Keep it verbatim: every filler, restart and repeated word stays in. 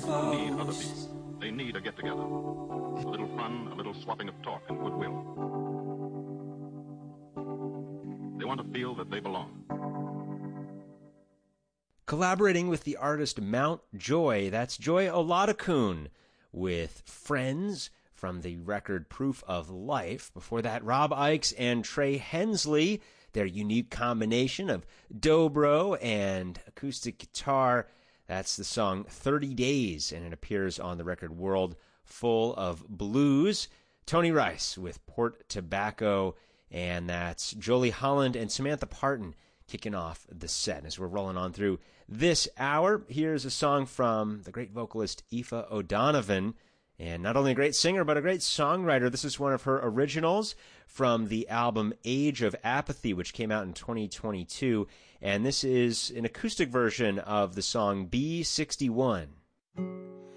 need other people. They need a get-together. A little fun, a little swapping of talk and goodwill. They want to feel that they belong. Collaborating with the artist Mount Joy, that's Joy Oladokun with Friends from the record Proof of Life. Before that, Rob Ickes and Trey Hensley, their unique combination of dobro and acoustic guitar. That's the song thirty days, and it appears on the record World Full of Blues. Tony Rice with Port Tobacco, and that's Jolie Holland and Samantha Parton kicking off the set. As we're rolling on through this hour, here's a song from the great vocalist Aoife O'Donovan, and not only a great singer, but a great songwriter. This is one of her originals from the album Age of Apathy, which came out in twenty twenty-two, and this is an acoustic version of the song B sixty-one.